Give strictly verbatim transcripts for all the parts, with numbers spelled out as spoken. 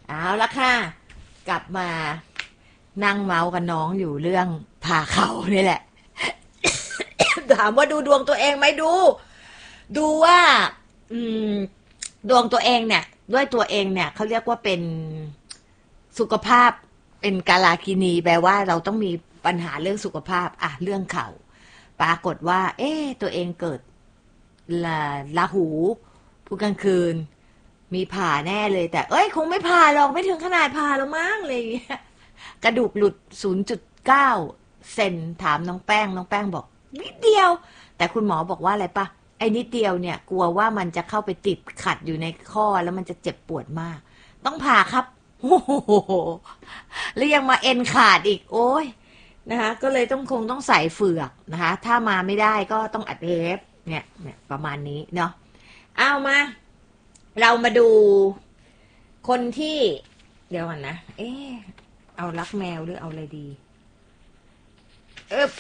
เอาละค่ะกลับมานั่งเมาส์กับน้องอยู่เรื่องผ่าเขานี่แหละ ถามว่าดูดวงตัวเองไหมดู ดูว่าอืมดวงตัวเองเนี่ยด้วยตัวเองเนี่ยเขาเรียกว่าเป็นสุขภาพเป็นกาลากินีแปลว่าเราต้องมีปัญหาเรื่องสุขภาพอ่ะเรื่องเข่าปรากฏว่า เอ๊ะตัวเองเกิดละราหูพูดกลางคืนมีผ่าแน่เลยแต่เอ้ยคงไม่ผ่าหรอกไม่ถึงขนาดผ่าหรอกมั้งอะไรอย่างเงี้ยกระดูกหลุด ศูนย์จุดเก้า เซนถามน้องแป้งน้องแป้งบอกนิดเดียวแต่คุณหมอบอกว่าอะไรปะไอ้นิดเดียวเนี่ยกลัวว่ามันจะเข้าไปติดขัดอยู่ในข้อแล้วมันจะเจ็บปวดมากต้องผ่าครับโอ้โหแล้วยังมาเอ็นขาดอีกโอ้ยนะคะก็เลยต้องคงต้องใส่เฟือกนะคะถ้ามาไม่ได้ก็ต้องอัดเทปเนี่ยเนี่ยประมาณนี้เนาะเอามาเรามาดูคนที่เดี๋ยวก่อนนะเอ๊ะเอารักแมวหรือเอาอะไรดีเอ๊บ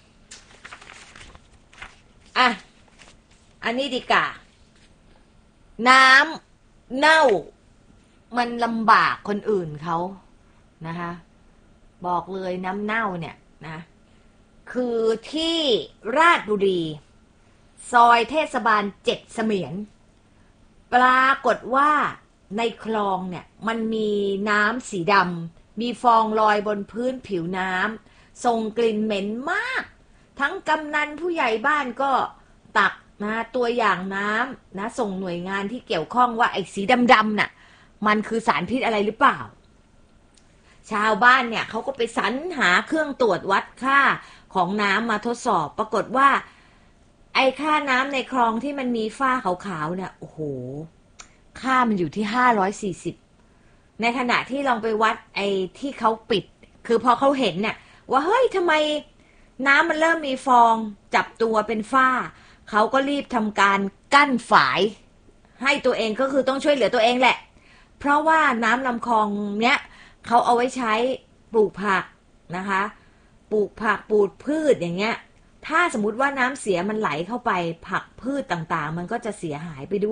อ่ะอันนี้ดีกว่าน้ำเน่ามันลำบากคนอื่นเขานะคะบอกเลยน้ำเน่าเนี่ยนะคือที่ราชบุรีซอยเทศบาลเจ็ดเสมียนปรากฏว่าในคลองเนี่ยมันมีน้ำสีดำมีฟองลอยบนพื้นผิวน้ำส่งกลิ่นเหม็นมากทั้งกำนันผู้ใหญ่บ้านก็ตักนะตัวอย่างน้ำนะส่งหน่วยงานที่เกี่ยวข้องว่าไอ้สีดำๆน่ะมันคือสารพิษอะไรหรือเปล่าชาวบ้านเนี่ยเขาก็ไปสรรหาเครื่องตรวจวัดค่าของน้ำมาทดสอบปรากฏว่าไอ้ค่าน้ำในคลองที่มันมีฝ้าขาวๆเนี่ยโอ้โหค่ามันอยู่ที่ห้าร้อยสี่สิบในขณะที่ลองไปวัดไอ้ที่เขาปิดคือพอเขาเห็นเนี่ยว่าเฮ้ยทำไมน้ำมันเริ่มมีฟองจับตัวเป็นฝ้าเขาก็รีบทำการกั้นฝายให้ตัวเองก็คือต้องช่วยเหลือตัวเองแหละเพราะว่าน้ำลำคลองเนี้ยเขาเอาไว้ใช้ปลูกผักนะคะปลูกผักปลูกพืชอย่างเงี้ยถ้าสมมุติว่าน้ำเสียมันไหลเข้าไปผักพืชต่างๆมันก็จะเสียหายไปด้วย